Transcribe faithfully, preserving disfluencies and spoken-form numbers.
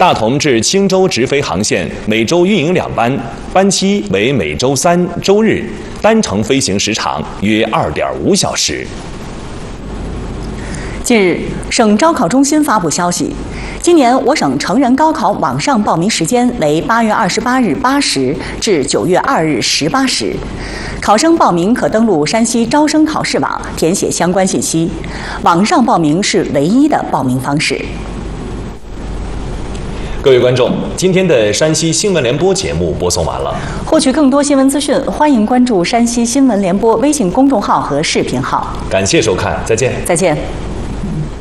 大同至青州直飞航线每周运营两班，班期为每周三、周日，单程飞行时长约二点五小时。 近日，省招考中心发布消息，今年我省成人高考网上报名时间为八月二十八日八时至九月二日十八时。考生报名可登录山西招生考试网填写相关信息，网上报名是唯一的报名方式。 各位观众，今天的山西新闻联播节目播送完了。 获取更多新闻资讯，欢迎关注山西新闻联播微信公众号和视频号。 感谢收看，再见。 再见。